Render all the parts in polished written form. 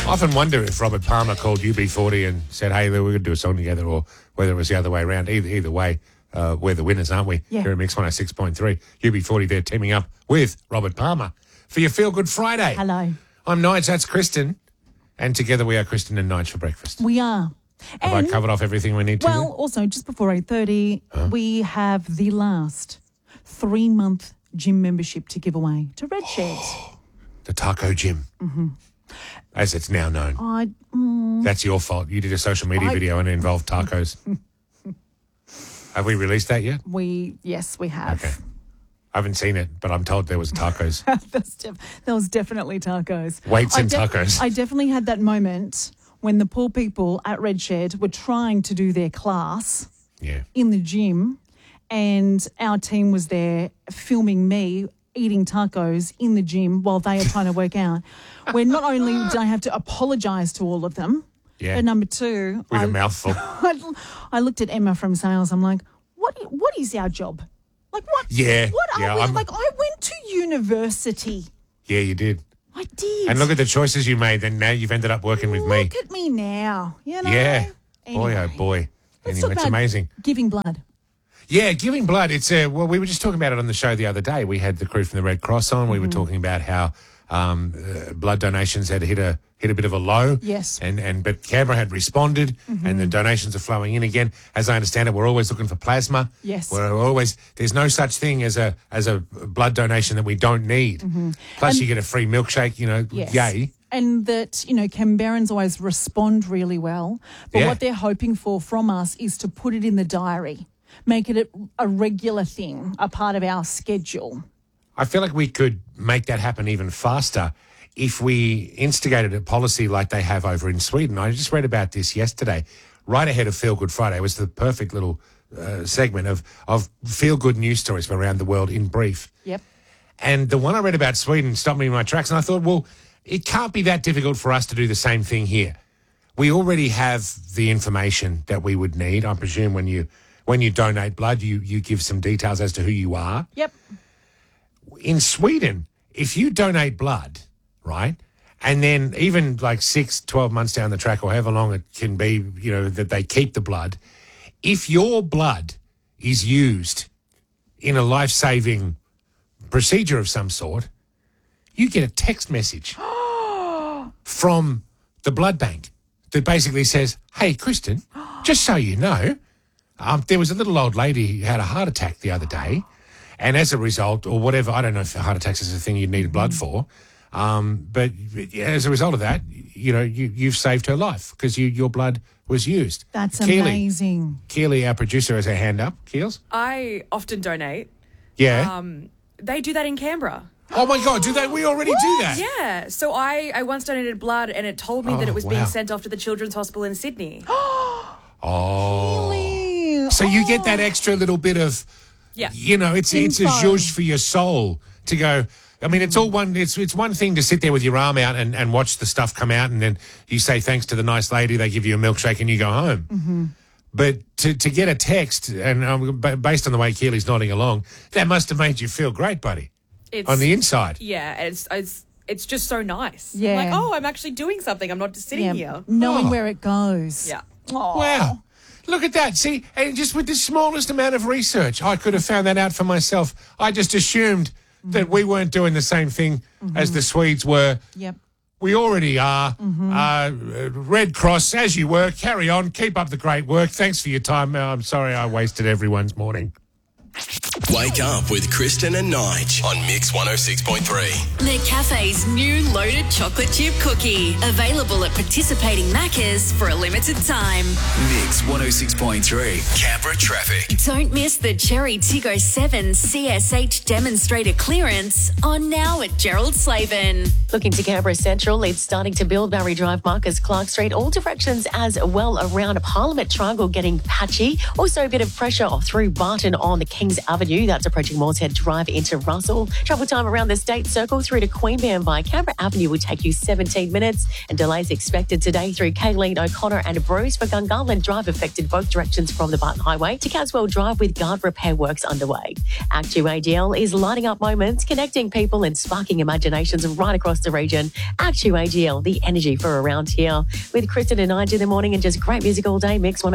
I often wonder if Robert Palmer called UB40 and said, hey, we're going to do a song together, or whether it was the other way around. Either way, we're the winners, aren't we? Yeah. Here at Mix 106.3. UB40 there teaming up with Robert Palmer for your Feel Good Friday. Hello. I'm Nige, that's Kristen. And together we are Kristen and Nige for breakfast. We are. Have I covered off everything we need to? Well, also, just before 8:30, we have the last 3-month gym membership to give away to Red Shed. The Taco Gym. Mm-hmm. As it's now known. That's your fault. You did a social media video and it involved tacos. Have we released that yet? Yes, we have. Okay. I haven't seen it, but I'm told there was tacos. There was definitely tacos. Weights and tacos. I definitely had that moment when the poor people at Red Shed were trying to do their class in the gym, and our team was there filming me eating tacos in the gym while they are trying to work out. Where not only did I have to apologise to all of them, but number two... With a mouthful. I looked at Emma from sales. I'm like, what is our job? Like, what? Yeah. What are we? Like, I went to university. Yeah, you did. I did. And look at the choices you made, and now you've ended up working with me. Look at me now. You know? Yeah. Anyway, boy, oh boy. let's Anyway, talk it's about amazing. Giving blood. Yeah, giving blood. It's well, we were just talking about it on the show the other day. We had the crew from the Red Cross on. We were talking about how blood donations had hit a bit of a low. Yes. But Canberra had responded, and the donations are flowing in again. As I understand it, we're always looking for plasma. Yes. There's no such thing as a blood donation that we don't need. Plus, you get a free milkshake. Yes. Yay. And that, Canberrans always respond really well. But what they're hoping for from us is to put it in the diary, make it a regular thing, a part of our schedule. I feel like we could make that happen even faster if we instigated a policy like they have over in Sweden. I just read about this yesterday, right ahead of Feel Good Friday. It was the perfect little segment of feel-good news stories from around the world in brief. Yep. And the one I read about Sweden stopped me in my tracks, and I thought, well, it can't be that difficult for us to do the same thing here. We already have the information that we would need. I presume when you donate blood, you give some details as to who you are. Yep. In Sweden, if you donate blood, right, and then even like 6-12 months down the track or however long it can be, that they keep the blood, if your blood is used in a life-saving procedure of some sort, you get a text message from the blood bank that basically says, hey, Kristen, just so you know, there was a little old lady who had a heart attack the other day, and as a result, or whatever, I don't know if heart attacks is a thing you need blood for, but as a result of that, you've saved her life because your blood was used. That's amazing. Keely, our producer, has her hand up. Keels? I often donate. Yeah. They do that in Canberra. Oh, my God, do they? We already do that? Yeah. So I once donated blood and it told me that it was being sent off to the Children's Hospital in Sydney. Oh. Really? So you get that extra little bit of, it's a zhuzh for your soul to go. I mean, it's all one. It's one thing to sit there with your arm out and watch the stuff come out, and then you say thanks to the nice lady, they give you a milkshake, and you go home. Mm-hmm. But to get a text, and based on the way Keely's nodding along, that must have made you feel great, buddy. On the inside. Yeah, it's just so nice. Yeah. I'm like, I'm actually doing something. I'm not just sitting here. Knowing where it goes. Yeah. Oh. Wow. Look at that. See, and just with the smallest amount of research, I could have found that out for myself. I just assumed that we weren't doing the same thing as the Swedes were. Yep. We already are. Red Cross, as you were, carry on. Keep up the great work. Thanks for your time. I'm sorry I wasted everyone's morning. Wake up with Kristen and Nige on Mix 106.3. McCafe's new loaded chocolate chip cookie. Available at participating Maccas for a limited time. Mix 106.3. Canberra traffic. Don't miss the Cherry Tiggo 7 CSH demonstrator clearance on now at Gerald Slavin. Looking to Canberra Central, it's starting to build. Barry Drive, Marcus Clark Street, all directions as well around Parliament Triangle getting patchy. Also a bit of pressure through Barton on the King Kings Avenue, that's approaching Moorehead Drive into Russell. Travel time around the State Circle through to Queanbeyan via Canberra Avenue will take you 17 minutes, and delays expected today through Kayleen, O'Connor and Bruce for Gungahlin Drive affected both directions from the Barton Highway to Caswell Drive with guard repair works underway. Act 2 AGL is lighting up moments, connecting people and sparking imaginations right across the region. Act 2 AGL, the energy for around here. With Kristen and Nige in the morning and just great music all day, Mix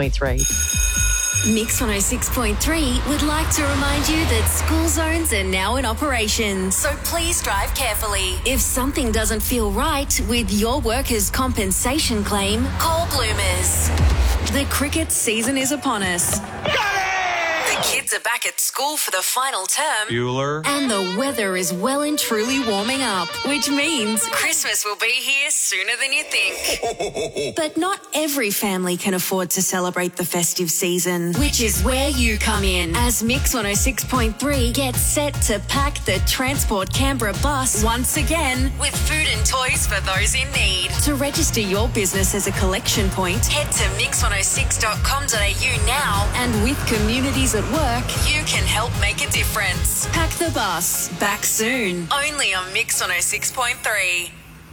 106.3. Mix 106.3 would like to remind you that school zones are now in operation, so please drive carefully. If something doesn't feel right with your workers' compensation claim, call Bloomers. The cricket season is upon us. The kids are back at school for the final term. Bueller. And the weather is well and truly warming up, which means Christmas will be here sooner than you think. But not every family can afford to celebrate the festive season, which is where you come in. As Mix 106.3 gets set to pack the Transport Canberra bus once again with food and toys for those in need. To register your business as a collection point, head to mix106.com.au now, and with communities at work, you can help make a difference. Pack the bus. Back soon. Only on Mix 106.3.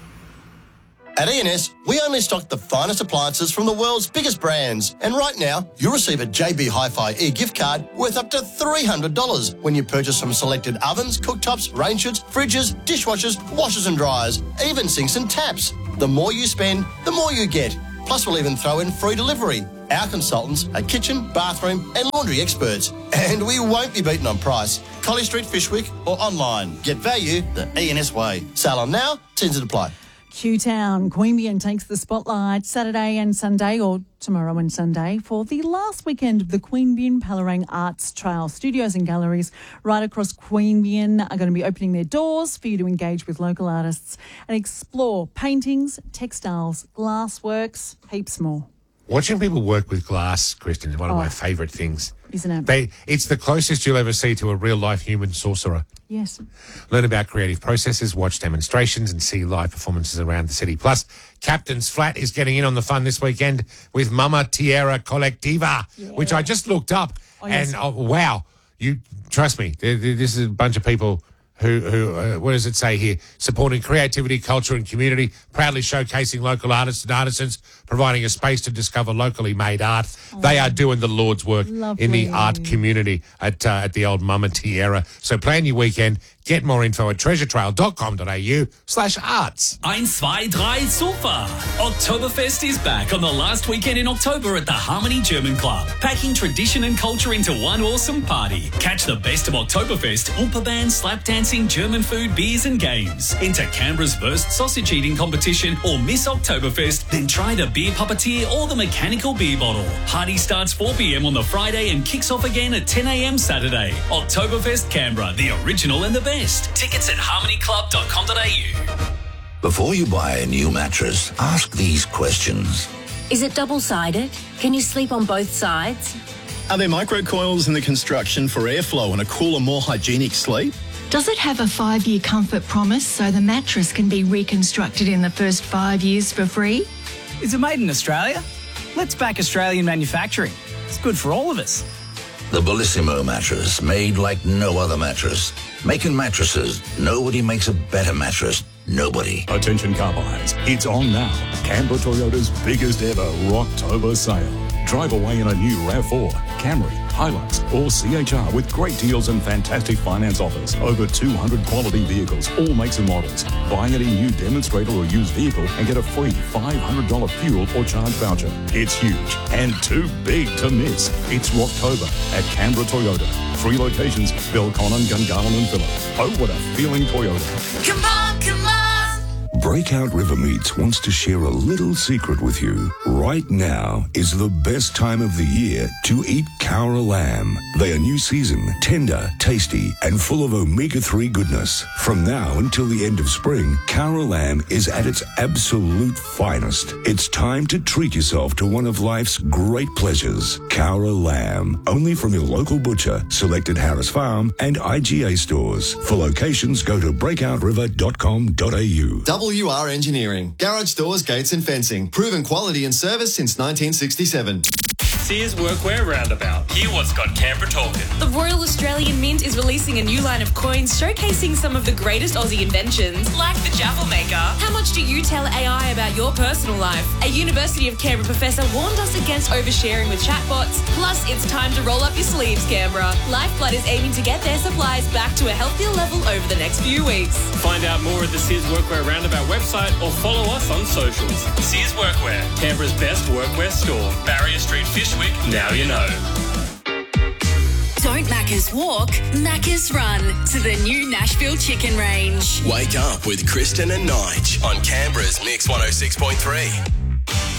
At ENS, we only stock the finest appliances from the world's biggest brands. And right now, you'll receive a JB Hi-Fi e-gift card worth up to $300 when you purchase from selected ovens, cooktops, range hoods, fridges, dishwashers, washers and dryers, even sinks and taps. The more you spend, the more you get. Plus, we'll even throw in free delivery. Our consultants are kitchen, bathroom and laundry experts. And we won't be beaten on price. Collie Street, Fishwick or online. Get value the ENS way. Sale on now, tends to apply. Q-Town, Queanbeyan takes the spotlight Saturday and Sunday, or tomorrow and Sunday, for the last weekend of the Queanbeyan Palerang Arts Trail. Studios and galleries right across Queanbeyan are going to be opening their doors for you to engage with local artists and explore paintings, textiles, glassworks, heaps more. Watching people work with glass, Kristen, is one of my favourite things. Isn't it? It's the closest you'll ever see to a real-life human sorcerer. Yes. Learn about creative processes, watch demonstrations and see live performances around the city. Plus, Captain's Flat is getting in on the fun this weekend with Mama Tierra Colectiva, which I just looked up. And, wow, you trust me, this is a bunch of people who what does it say here? Supporting creativity, culture and community, proudly showcasing local artists and artisans, providing a space to discover locally made art. They are doing the Lord's work in the art community at the old Mama Tierra. So plan your weekend. Get more info at treasuretrail.com.au/arts. 1, 2, 3, super! Oktoberfest is back on the last weekend in October at the Harmony German Club, packing tradition and culture into one awesome party. Catch the best of Oktoberfest, Oompa band, slap dancing, German food, beers and games. Enter Canberra's first sausage eating competition or miss Oktoberfest, then try the beer puppeteer or the mechanical beer bottle. Party starts 4 p.m. on the Friday and kicks off again at 10 a.m. Saturday. Oktoberfest Canberra, the original and the best. Tickets at harmonyclub.com.au. Before you buy a new mattress, ask these questions. Is it double-sided? Can you sleep on both sides? Are there microcoils in the construction for airflow and a cooler, more hygienic sleep? Does it have a 5-year comfort promise so the mattress can be reconstructed in the first 5 years for free? Is it made in Australia? Let's back Australian manufacturing. It's good for all of us. The Bellissimo mattress, made like no other mattress. Making mattresses, nobody makes a better mattress. Nobody. Attention car buyers, it's on now. Canberra Toyota's biggest ever Rocktober sale. Drive away in a new RAV4, Camry, Hilux or CHR with great deals and fantastic finance offers. Over 200 quality vehicles, all makes and models. Buy any new demonstrator or used vehicle and get a free $500 fuel or charge voucher. It's huge and too big to miss. It's Rocktober at Canberra Toyota. 3 locations, Belconnen, Gungahlin and Phillip. Oh, what a feeling Toyota. Come on, come on! Breakout River Meats wants to share a little secret with you. Right now is the best time of the year to eat Cowra lamb. They are new season, tender, tasty, and full of omega-3 goodness. From now until the end of spring, Cowra lamb is at its absolute finest. It's time to treat yourself to one of life's great pleasures. Cowra lamb, only from your local butcher, selected Harris Farm and IGA stores. For locations, go to breakoutriver.com.au. WR Engineering. Garage doors, gates and fencing. Proven quality and service since 1967. Sears Workwear Roundabout. Hear what's got Canberra talking. The Royal Australian Mint is releasing a new line of coins showcasing some of the greatest Aussie inventions, like the Jaffle Maker. How much do you tell AI about your personal life? A University of Canberra professor warned us against oversharing with chatbots. Plus, it's time to roll up your sleeves, Canberra. Lifeblood is aiming to get their supplies back to a healthier level over the next few weeks. Find out more at the Sears Workwear Roundabout website or follow us on socials. Sears Workwear, Canberra's best workwear store. Barrier Street, Fishwick, now you know. Don't Macca's walk, Macca's run to the new Nashville Chicken Range. Wake up with Kristen and Nige on Canberra's Mix 106.3.